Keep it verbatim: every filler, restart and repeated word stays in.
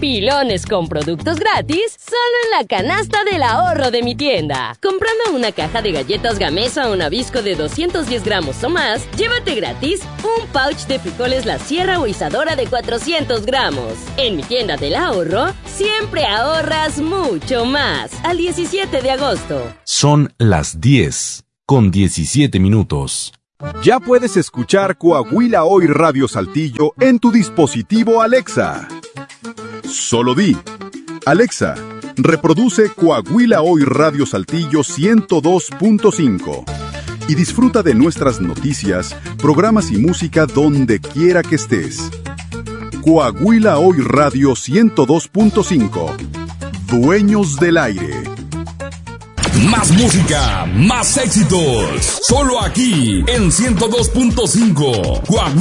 Pilones con productos gratis, solo en la canasta del ahorro de mi tienda. Comprando una caja de galletas Gamesa o Nabisco de doscientos diez gramos o más, llévate gratis un pouch de frijoles La Sierra o Isadora de cuatrocientos gramos. En mi tienda del ahorro, siempre ahorras mucho más. Al diecisiete de agosto. Son las diez con diecisiete minutos. Ya puedes escuchar Coahuila Hoy Radio Saltillo en tu dispositivo Alexa. Solo di, Alexa, reproduce Coahuila Hoy Radio Saltillo ciento dos punto cinco y disfruta de nuestras noticias, programas y música donde quiera que estés. Coahuila Hoy Radio ciento dos punto cinco. Dueños del aire. Más música, más éxitos. Solo aquí en ciento dos punto cinco. Coahuila.